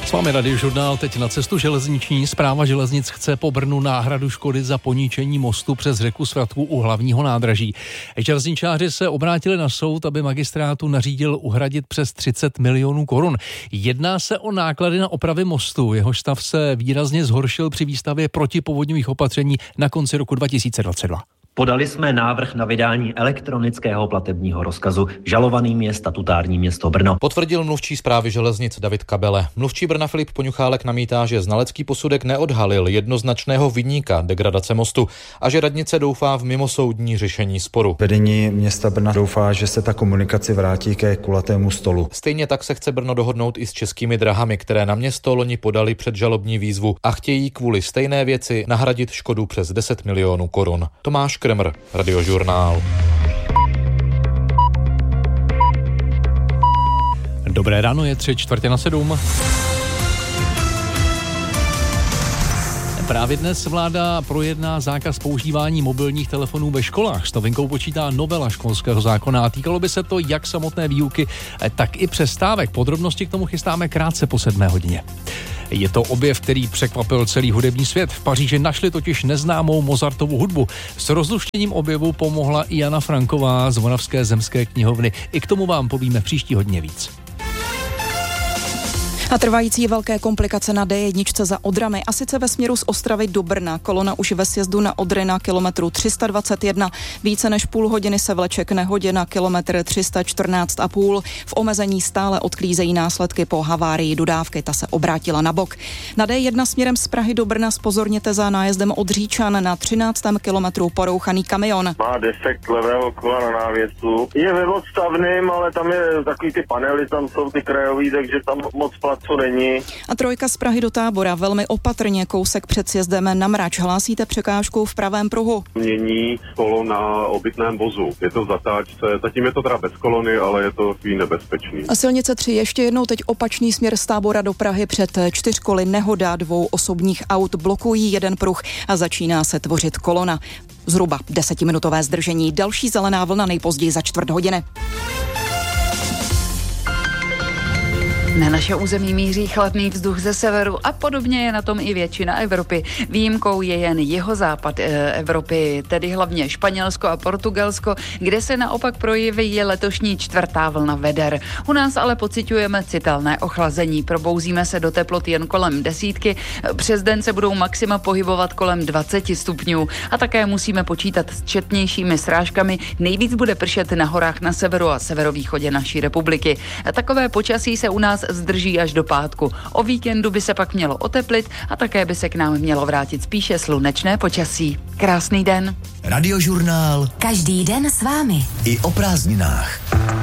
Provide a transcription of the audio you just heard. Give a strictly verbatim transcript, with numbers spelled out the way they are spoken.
S vámi Radiožurnál, teď na cestu železniční. Správa železnic chce po Brnu náhradu škody za poničení mostu přes řeku Svratku u hlavního nádraží. Železničáři se obrátili na soud, aby magistrátu nařídil uhradit přes třicet milionů korun. Jedná se o náklady na opravy mostu. Jehož stav se výrazně zhoršil při výstavě protipovodňových opatření na konci roku dva tisíce dvacet dva. Podali jsme návrh na vydání elektronického platebního rozkazu. Žalovaným je statutární město Brno. Potvrdil mluvčí správy železnic David Kabele. Mluvčí Brna Filip Poňuchálek namítá, že znalecký posudek neodhalil jednoznačného viníka degradace mostu a že radnice doufá v mimosoudní řešení sporu. Vedení města Brna doufá, že se ta komunikace vrátí ke kulatému stolu. Stejně tak se chce Brno dohodnout i s Českými dráhami, které na město loni podali předžalobní výzvu a chtějí kvůli stejné věci nahradit škodu přes deset milionů korun. Tomáš Kremr, Radiožurnál. Dobré ráno, je tři čtvrtě na sedm. Právě dnes vláda projedná zákaz používání mobilních telefonů ve školách. S novinkou počítá novela školského zákona a týkalo by se to jak samotné výuky, tak i přestávek. Podrobnosti k tomu chystáme krátce po sedmé hodině. Je to objev, který překvapil celý hudební svět. V Paříži našli totiž neznámou Mozartovu hudbu. S rozluštěním objevu pomohla i Jana Franková z Moravské zemské knihovny. I k tomu vám povíme příští hodně víc. A trvající velké komplikace na D jedna za Odrami, a sice ve směru z Ostravy do Brna. Kolona už ve sjezdu na Odry na kilometru tři sta dvacet jedna. Více než půl hodiny se vleče k nehodě na kilometr tři sta čtrnáct a půl. V omezení stále odklízejí následky po havárii dodávky, ta se obrátila na bok. Na D jedna směrem z Prahy do Brna zpozorněte za nájezdem od Říčan na třináctém kilometru porouchaný kamion. Má defekt levého kola na návěsu. Je ve odstavným, ale tam je takový ty panely, tam jsou ty krajový, takže tam moc co není. A trojka z Prahy do Tábora velmi opatrně, kousek před sjezdem na Mrač. Hlásíte překážku v pravém pruhu. Mění kolo na obytném vozu. Je to v zatáčce, zatím je to teda bez kolony, ale je to takový nebezpečný. A silnice tři ještě jednou teď opačný směr z Tábora do Prahy před čtyřkoly nehoda dvou osobních aut blokují jeden pruh a začíná se tvořit kolona. Zhruba desetiminutové zdržení. Další zelená vlna nejpozději za čtvrt hodiny. Na naše území míří chladný vzduch ze severu a podobně je na tom i většina Evropy. Výjimkou je jen jihozápad Evropy, tedy hlavně Španělsko a Portugalsko, kde se naopak projeví letošní čtvrtá vlna veder. U nás ale pociťujeme citelné ochlazení. Probouzíme se do teplot jen kolem desítky, přes den se budou maxima pohybovat kolem dvacet stupňů a také musíme počítat s četnějšími srážkami. Nejvíc bude pršet na horách na severu a severovýchodě naší republiky. Takové počasí se u nás zdrží až do pátku. O víkendu by se pak mělo oteplit a také by se k nám mělo vrátit spíše slunečné počasí. Krásný den. Radiožurnál. Každý den s vámi. I o prázdninách.